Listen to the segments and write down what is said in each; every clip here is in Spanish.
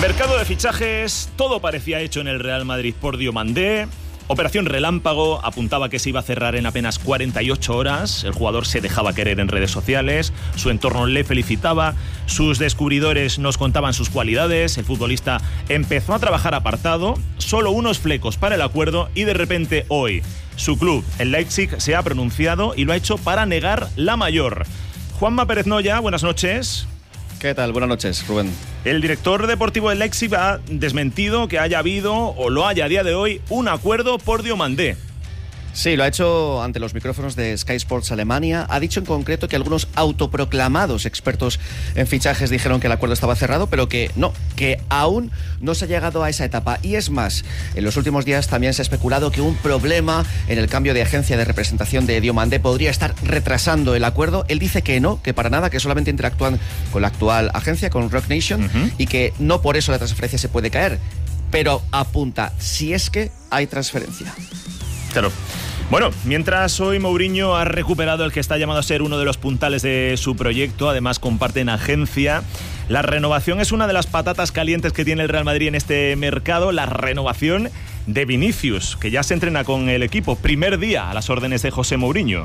Mercado de fichajes, todo parecía hecho en el Real Madrid por Diomandé. Operación Relámpago apuntaba que se iba a cerrar en apenas 48 horas. El jugador se dejaba querer en redes sociales, su entorno le felicitaba, sus descubridores nos contaban sus cualidades, el futbolista empezó a trabajar apartado, solo unos flecos para el acuerdo y de repente hoy su club, el Leipzig, se ha pronunciado y lo ha hecho para negar la mayor. Juanma Pérez Noya, buenas noches. ¿Qué tal? Buenas noches, Rubén. El director deportivo del Leipzig ha desmentido que haya habido, o lo haya a día de hoy, un acuerdo por Diomandé. Sí, lo ha hecho ante los micrófonos de Sky Sports Alemania. Ha dicho en concreto que algunos autoproclamados expertos en fichajes dijeron que el acuerdo estaba cerrado, pero que no, que aún no se ha llegado a esa etapa. Y es más, en los últimos días también se ha especulado que un problema en el cambio de agencia de representación de Diomandé podría estar retrasando el acuerdo. Él dice que no, que para nada, que solamente interactúan con la actual agencia, con Rock Nation, y que no por eso la transferencia se puede caer. Pero apunta, si es que hay transferencia. Claro. Bueno, mientras hoy Mourinho ha recuperado el que está llamado a ser uno de los puntales de su proyecto, además comparten agencia. La renovación es una de las patatas calientes que tiene el Real Madrid en este mercado, la renovación de Vinicius, que ya se entrena con el equipo, primer día a las órdenes de José Mourinho.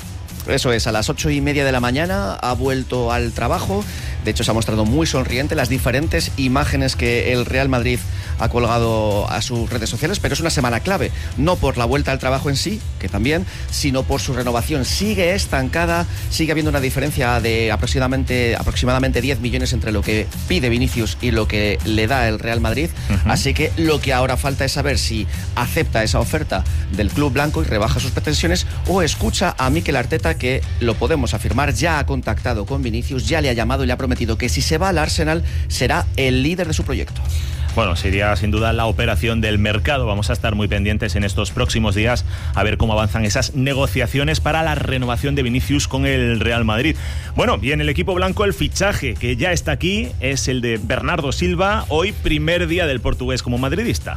Eso es, a las 8:30 de la mañana ha vuelto al trabajo. De hecho, se ha mostrado muy sonriente las diferentes imágenes que el Real Madrid ha colgado a sus redes sociales, pero es una semana clave, no por la vuelta al trabajo en sí, que también, sino por su renovación. Sigue estancada, sigue habiendo una diferencia de aproximadamente 10 millones entre lo que pide Vinicius y lo que le da el Real Madrid. Así que lo que ahora falta es saber si acepta esa oferta del club blanco y rebaja sus pretensiones, o escucha a Mikel Arteta, que lo podemos afirmar, ya ha contactado con Vinicius, ya le ha llamado y le ha prometido que si se va al Arsenal será el líder de su proyecto. Bueno, sería sin duda la operación del mercado. Vamos a estar muy pendientes en estos próximos días a ver cómo avanzan esas negociaciones para la renovación de Vinicius con el Real Madrid. Bueno, y en el equipo blanco el fichaje que ya está aquí es el de Bernardo Silva, hoy primer día del portugués como madridista.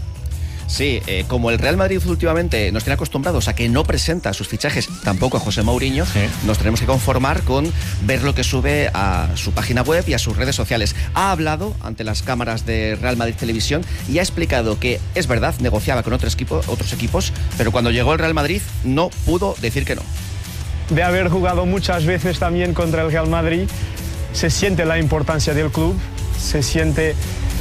Sí, como el Real Madrid últimamente nos tiene acostumbrados a que no presenta sus fichajes, tampoco a José Mourinho, nos tenemos que conformar con ver lo que sube a su página web y a sus redes sociales. Ha hablado ante las cámaras de Real Madrid Televisión y ha explicado que, es verdad, negociaba con otros equipos, pero cuando llegó al Real Madrid no pudo decir que no. De haber jugado muchas veces también contra el Real Madrid, se siente la importancia del club, se siente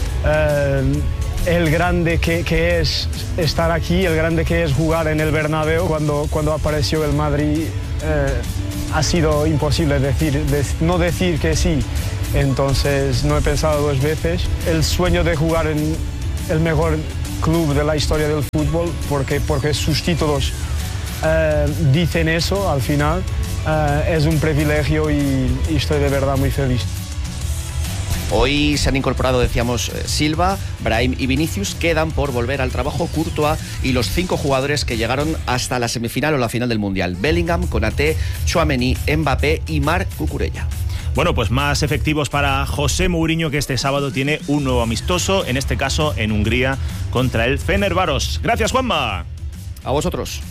el grande que es estar aquí, el grande que es jugar en el Bernabéu. Cuando apareció el Madrid ha sido imposible no decir que sí, entonces no he pensado dos veces. El sueño de jugar en el mejor club de la historia del fútbol, porque sus títulos dicen eso al final, es un privilegio y estoy de verdad muy feliz. Hoy se han incorporado, decíamos, Silva, Brahim y Vinicius. Quedan por volver al trabajo Courtois y los 5 jugadores que llegaron hasta la semifinal o la final del Mundial: Bellingham, Konaté, Tchouaméni, Mbappé y Marc Cucurella. Bueno, pues más efectivos para José Mourinho, que este sábado tiene un nuevo amistoso, en este caso en Hungría, contra el Fenerbahçe. Gracias, Juanma. A vosotros.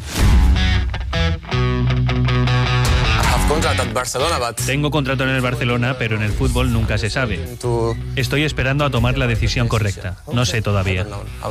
Tengo contrato en el Barcelona, pero en el fútbol nunca se sabe. Estoy esperando a tomar la decisión correcta. No sé todavía.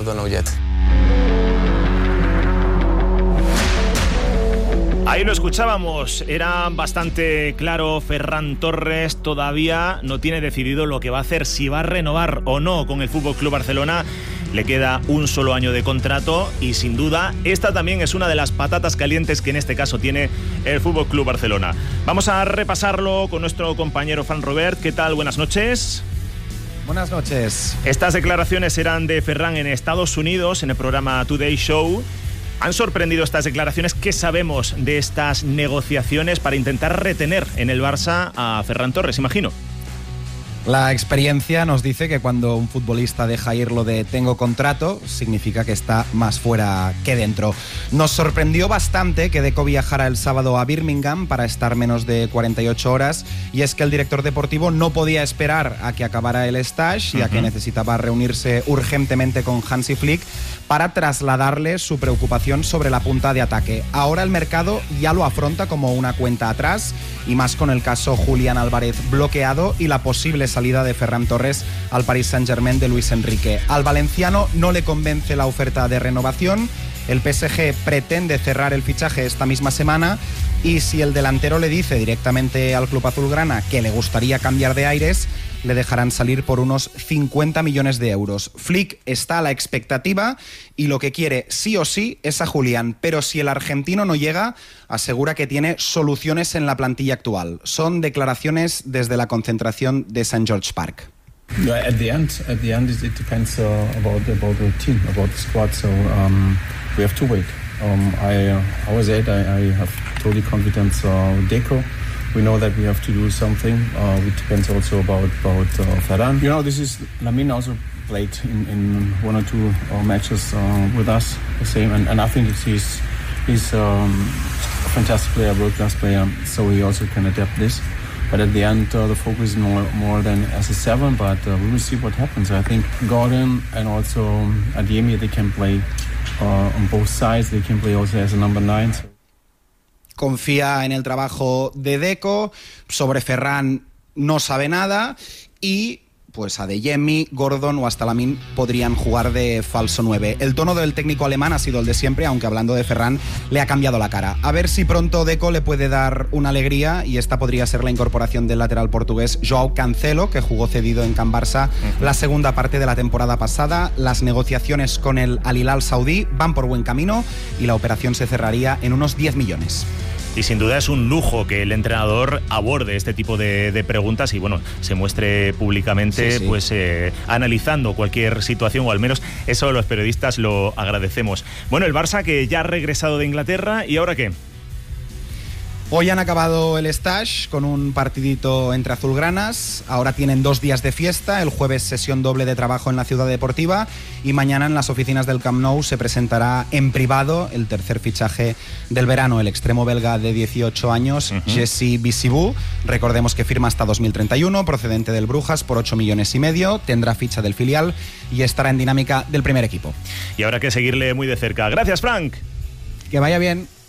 Ahí lo escuchábamos, era bastante claro. Ferran Torres todavía no tiene decidido lo que va a hacer, si va a renovar o no con el FC Barcelona. Le queda un solo año de contrato y sin duda esta también es una de las patatas calientes que en este caso tiene el FC Barcelona. Vamos a repasarlo con nuestro compañero Fran Robert. ¿Qué tal? Buenas noches. Buenas noches. Estas declaraciones eran de Ferran en Estados Unidos, en el programa Today Show. ¿Han sorprendido estas declaraciones? ¿Qué sabemos de estas negociaciones para intentar retener en el Barça a Ferran Torres, imagino? La experiencia nos dice que cuando un futbolista deja ir lo de tengo contrato, significa que está más fuera que dentro. Nos sorprendió bastante que Deco viajara el sábado a Birmingham para estar menos de 48 horas, y es que el director deportivo no podía esperar a que acabara el stage, ya que necesitaba reunirse urgentemente con Hansi Flick para trasladarle su preocupación sobre la punta de ataque. Ahora el mercado ya lo afronta como una cuenta atrás, y más con el caso Julián Álvarez bloqueado y la posible salida de Ferran Torres al Paris Saint-Germain de Luis Enrique. Al valenciano no le convence la oferta de renovación. El PSG pretende cerrar el fichaje esta misma semana y si el delantero le dice directamente al club azulgrana que le gustaría cambiar de aires, le dejarán salir por unos 50 millones de euros. Flick está a la expectativa y lo que quiere sí o sí es a Julián, pero si el argentino no llega, asegura que tiene soluciones en la plantilla actual. Son declaraciones desde la concentración de St. George Park. At the end, it depends about the team, about the squad. So we have to wait. I have totally confidence with Deco. We know that we have to do something. It depends also about Ferran. You know, this is Lamine also played in one or two matches with us the same, and I think he's a fantastic player, world-class player. So he also can adapt this. But at the end, the focus is more than as a 7, but we will see what happens. I think Gordon and also Adeyemi, they can play on both sides. They can play also as a number 9. So. Confía en el trabajo de Deco, sobre Ferran no sabe nada y pues Adeyemi, Gordon o hasta Lamine podrían jugar de falso 9. El tono del técnico alemán ha sido el de siempre, aunque hablando de Ferran le ha cambiado la cara. A ver si pronto Deco le puede dar una alegría y esta podría ser la incorporación del lateral portugués Joao Cancelo, que jugó cedido en Can Barça la segunda parte de la temporada pasada. Las negociaciones con el Al Hilal saudí van por buen camino y la operación se cerraría en unos 10 millones. Y sin duda es un lujo que el entrenador aborde este tipo de preguntas y bueno, se muestre públicamente sí. Pues analizando cualquier situación, o al menos eso los periodistas lo agradecemos. Bueno, el Barça que ya ha regresado de Inglaterra, ¿y ahora qué? Hoy han acabado el stage con un partidito entre azulgranas, ahora tienen 2 días de fiesta, el jueves sesión doble de trabajo en la Ciudad Deportiva y mañana en las oficinas del Camp Nou se presentará en privado el tercer fichaje del verano, el extremo belga de 18 años, Jesse Bissibou. Recordemos que firma hasta 2031, procedente del Brujas por 8,5 millones, tendrá ficha del filial y estará en dinámica del primer equipo. Y habrá que seguirle muy de cerca. Gracias, Frank. Que vaya bien.